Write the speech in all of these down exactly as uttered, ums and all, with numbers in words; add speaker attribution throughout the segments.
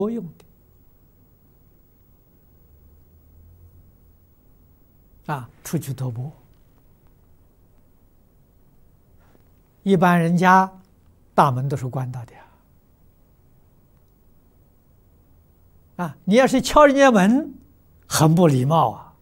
Speaker 1: 多用的啊，出去托钵。一般人家大门都是关到的呀，啊，你要是敲人家门，很不礼貌啊，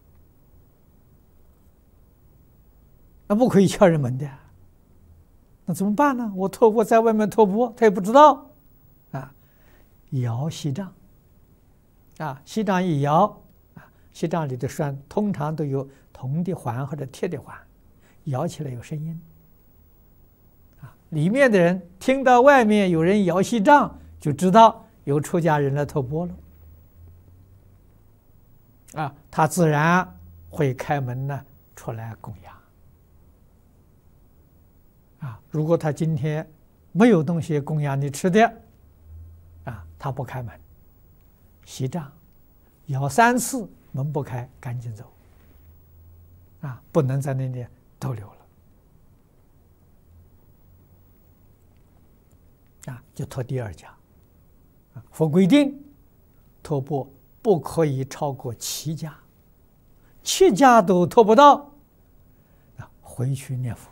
Speaker 1: 那不可以敲人门的呀。那怎么办呢？我托钵在外面托钵，他也不知道啊。摇锡杖啊，锡杖一摇啊，锡杖里的栓通常都有铜的环或者铁的环，摇起来有声音啊。里面的人听到外面有人摇锡杖，就知道有出家人来托钵了啊，他自然会开门呢，出来供养啊。如果他今天没有东西供养你吃的啊，他不开门，锡杖摇三次，门不开，赶紧走啊，不能在那里逗留了啊，就托第二家啊。佛规定托钵不可以超过七家，七家都托不到啊，回去念佛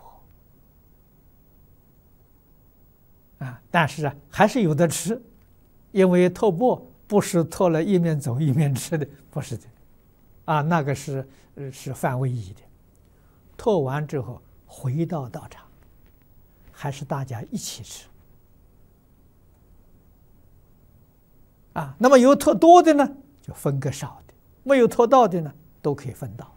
Speaker 1: 啊。但是啊，还是有的吃，因为托钵不是托了一面走一面吃的，不是的啊，那个是是犯威仪的。托完之后回到道场，还是大家一起吃啊。那么有托多的呢，就分个少的；没有托到的呢，都可以分到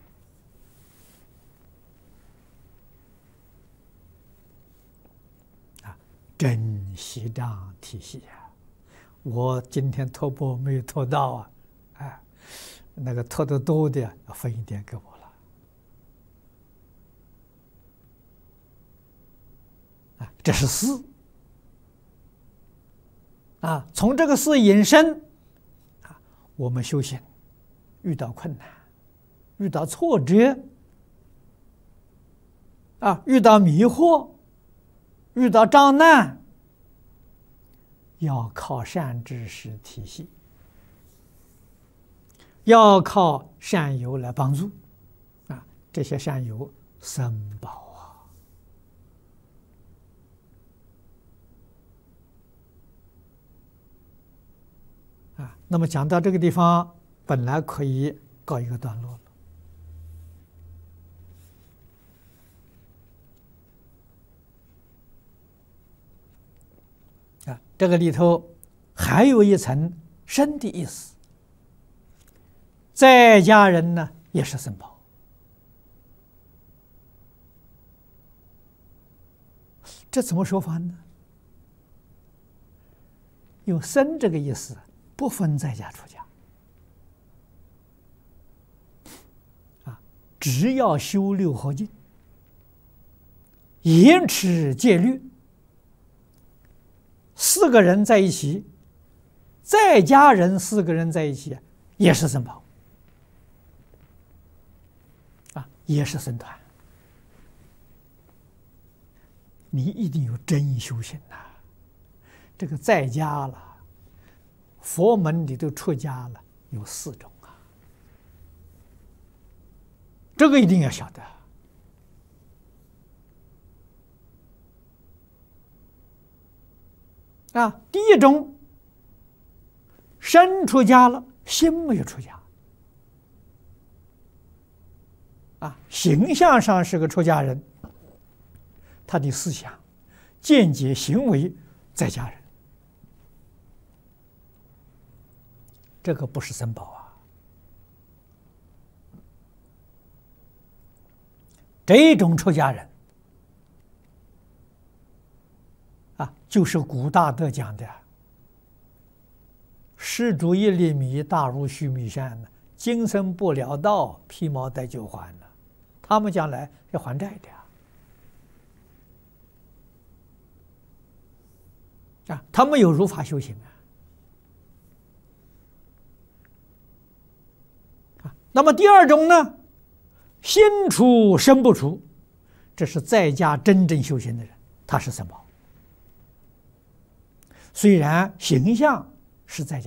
Speaker 1: 啊。真锡杖体系啊！我今天托钵没有托到啊，哎，那个托得多的要分一点给我了啊。这是四啊，从这个四引申啊，我们修行遇到困难、遇到挫折啊，遇到迷惑、遇到障难，要靠善知识体系，要靠善友来帮助啊。这些善友僧宝啊啊。那么讲到这个地方，本来可以告一个段落了啊。这个里头还有一层深的意思，在家人呢也是僧宝。这怎么说法呢？有僧这个意思，不分在家出家啊，只要修六合敬，严持戒律，四个人在一起，在家人四个人在一起也是僧宝啊，也是僧团。你一定有真修行呐！这个在家了，佛门里头出家了有四种啊，这个一定要晓得啊。第一种，身出家了，心没有出家啊，形象上是个出家人，他的思想、见解、行为在家人，这个不是僧宝啊。这种出家人啊，就是古大德讲的“施主一粒米，大如须弥山”呢，今生不了道，披毛戴就还了。他们将来要还债的啊，他们有如法修行啊。那么第二种呢，心出身不出，这是在家真正修行的人，他是僧宝。虽然形象是在家。